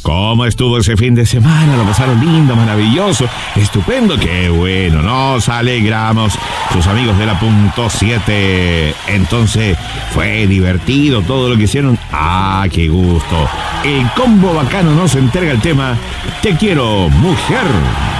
¿Cómo estuvo ese fin de semana? ¿Lo pasaron lindo, maravilloso, estupendo? ¡Qué bueno! Nos alegramos, sus amigos de la Punto 7. Entonces, ¿fue divertido todo lo que hicieron? ¡Ah, qué gusto! El Combo Bacano nos entrega el tema Te quiero, mujer.